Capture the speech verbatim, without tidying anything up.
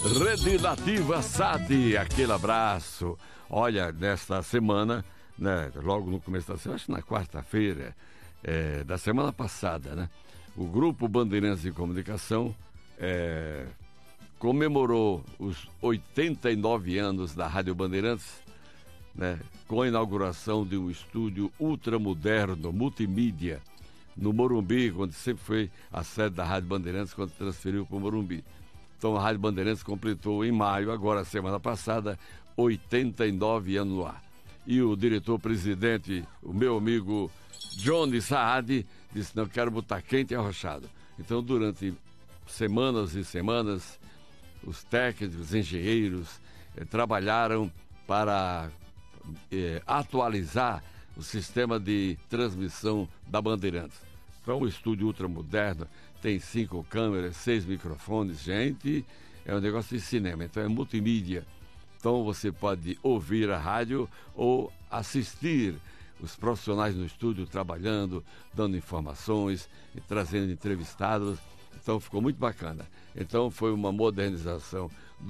Rede Nativa S A D, aquele abraço. Olha, nesta semana, né, logo no começo da semana, acho que na quarta-feira é, da semana passada, né, o Grupo Bandeirantes de Comunicação é, comemorou os oitenta e nove anos da Rádio Bandeirantes, né, com a inauguração de um estúdio ultramoderno, multimídia, no Morumbi, onde sempre foi a sede da Rádio Bandeirantes, quando transferiu para o Morumbi. Então a Rádio Bandeirantes completou em maio, agora semana passada, oitenta e nove anos no ar. E o diretor-presidente, o meu amigo Johnny Saad, disse: não, quero botar quente e arrochado. Então, durante semanas e semanas, os técnicos, os engenheiros eh, trabalharam para eh, atualizar o sistema de transmissão da Bandeirantes. Então, um estúdio ultramoderno, tem cinco câmeras, seis microfones, gente, é um negócio de cinema, então é multimídia. Então você pode ouvir a rádio ou assistir os profissionais no estúdio trabalhando, dando informações, trazendo entrevistados. Então ficou muito bacana. Então foi uma modernização